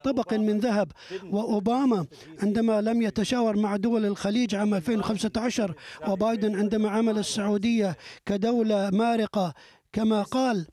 طبق من ذهب. وأوباما عندما لم يتشاور مع دول الخليج عام 2015، وبايدن عندما عمل السعودية كدولة مارقة كما قال.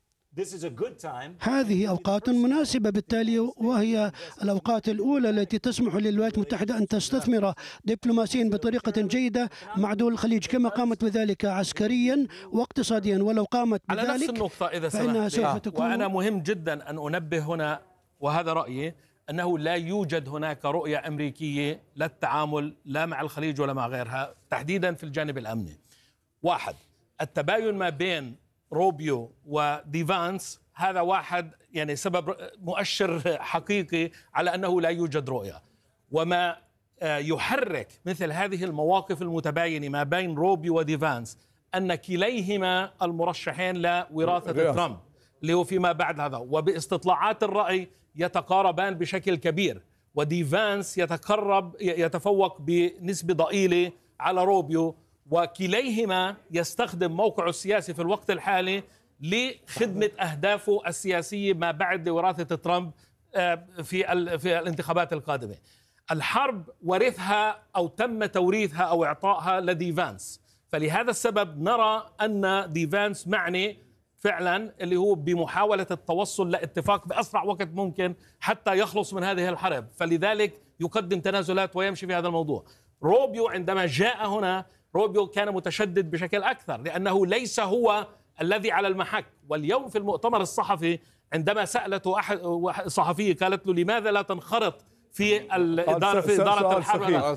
هذه أوقات مناسبة بالتالي، وهي الأوقات الأولى التي تسمح للولايات المتحدة أن تستثمر دبلوماسيا بطريقة جيدة مع دول الخليج، كما قامت بذلك عسكريا واقتصاديا. ولو قامت بذلك على نفس النقطة إذا فإنها سوف تكون. وأنا مهم جدا أن أنبه هنا، وهذا رأيي، أنه لا يوجد هناك رؤية أمريكية للتعامل لا مع الخليج ولا مع غيرها، تحديدا في الجانب الأمني. واحد، التباين ما بين روبيو ودي فانس هذا واحد يعني سبب مؤشر حقيقي على أنه لا يوجد رؤية. وما يحرك مثل هذه المواقف المتباينة ما بين روبيو ودي فانس أن كليهما المرشحين لوراثة ترامب اللي هو فيما بعد هذا، وباستطلاعات الرأي يتقاربان بشكل كبير، ودي فانس يتفوق بنسبة ضئيلة على روبيو، وكليهما يستخدم موقعه السياسي في الوقت الحالي لخدمة أهدافه السياسية ما بعد وراثة ترامب في الانتخابات القادمة. الحرب ورثها أو تم توريثها أو إعطائها لدي فانس، فلهذا السبب نرى أن دي فانس معني فعلا اللي هو بمحاولة التوصل لاتفاق بأسرع وقت ممكن حتى يخلص من هذه الحرب، فلذلك يقدم تنازلات ويمشي في هذا الموضوع. روبيو عندما جاء هنا، روبيو كان متشدد بشكل أكثر لأنه ليس هو الذي على المحك. واليوم في المؤتمر الصحفي عندما سألته صحفية قالت له لماذا لا تنخرط في إدارة الحرب،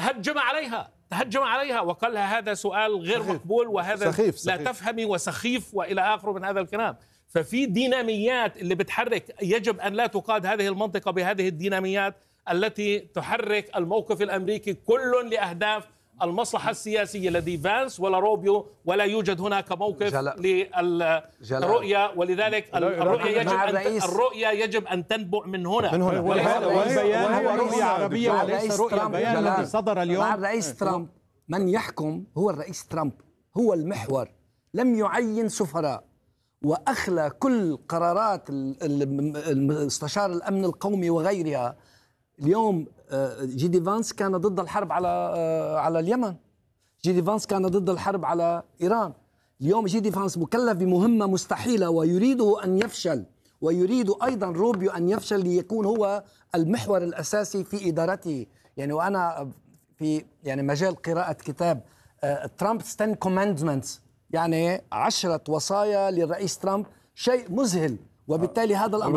تهجم عليها وقال لها هذا سؤال غير مقبول، وهذا سخيف. لا تفهمي وسخيف وإلى آخره من هذا الكلام. ففي ديناميات اللي بتحرك، يجب أن لا تقاد هذه المنطقة بهذه الديناميات التي تحرك الموقف الأمريكي كل لأهداف المصلحة السياسية لدي فانس ولا روبيو، ولا يوجد هناك موقف للرؤية. ولذلك الرؤية يجب أن تنبع من هنا. والبيان هو رؤية عربية وليس رؤية بيان الذي صدر اليوم. مع الرئيس ترامب من يحكم هو الرئيس ترامب، هو المحور، لم يعين سفراء، وأخلى كل قرارات المستشار الأمن القومي وغيرها. اليوم جي دي فانس كان ضد الحرب على اليمن، جي دي فانس كان ضد الحرب على إيران. اليوم جي دي فانس مكلف بمهمة مستحيلة ويريده أن يفشل، ويريد أيضا روبيو أن يفشل ليكون هو المحور الأساسي في إدارته. يعني وأنا في مجال قراءة كتاب ترامب's 10 commandments، يعني 10 وصايا للرئيس ترامب، شيء مذهل. وبالتالي هذا الأمر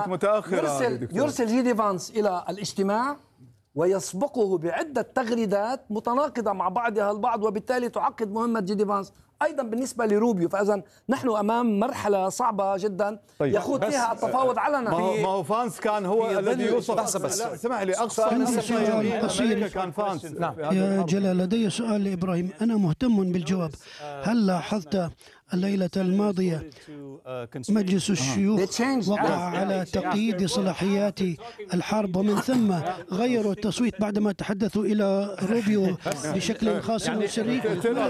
يرسل جي دي فانس إلى الاجتماع ويسبقه بعدة تغريدات متناقضة مع بعضها البعض، وبالتالي تعقد مهمة جي دي فانس أيضا بالنسبة لروبيو. فإذا نحن أمام مرحلة صعبة جدا يخوض فيها التفاوض علنا. ما هو فانس كان هو الذي يوصف. اسمح لي أقصى كان فانس. يا جلال، لدي سؤال لإبراهيم، أنا مهتم بالجواب. هل لاحظت الليلة الماضية مجلس الشيوخ وقع على تقييد صلاحيات الحرب، ومن ثم غيروا التصويت بعدما تحدثوا إلى روبيو بشكل خاص وسري؟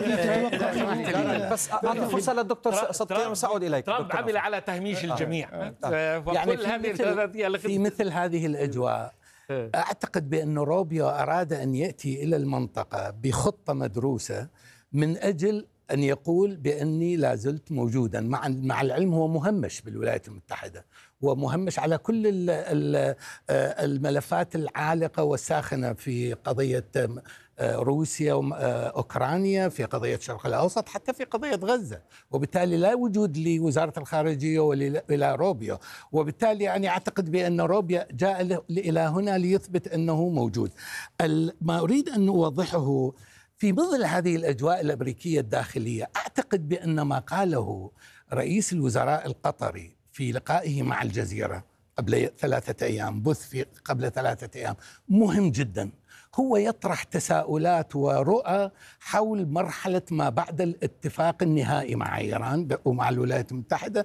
بس أعطي فرصة للدكتور صدقي وسأعود إليك. ترامب عمل على تهميش الجميع. يعني في مثل هذه الأجواء أعتقد بأن روبيو أراد أن يأتي إلى المنطقة بخطة مدروسة من أجل أن يقول بأني لا زلت موجودا، مع العلم هو مهمش بالولايات المتحدة، ومهمش على كل الملفات العالقة والساخنة في قضية روسيا وأوكرانيا، في قضية الشرق الأوسط، حتى في قضية غزة. وبالتالي لا وجود لوزارة الخارجية ولا روبيو، وبالتالي يعني أعتقد بأن روبيو جاء إلى هنا ليثبت أنه موجود. ما أريد أن أوضحه في ظل هذه الأجواء الأمريكية الداخلية، أعتقد بأن ما قاله رئيس الوزراء القطري في لقائه مع الجزيرة قبل 3 أيام، قبل 3 أيام، مهم جدا. هو يطرح تساؤلات ورؤى حول مرحلة ما بعد الاتفاق النهائي مع إيران ومع الولايات المتحدة،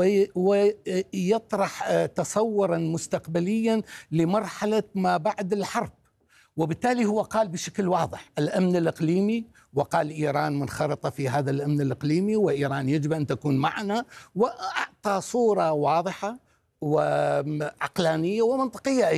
ويطرح تصورا مستقبليا لمرحلة ما بعد الحرب. وبالتالي هو قال بشكل واضح الأمن الإقليمي، وقال إيران منخرطة في هذا الأمن الإقليمي، وإيران يجب أن تكون معنا، وأعطى صورة واضحة وعقلانية ومنطقية أيضا.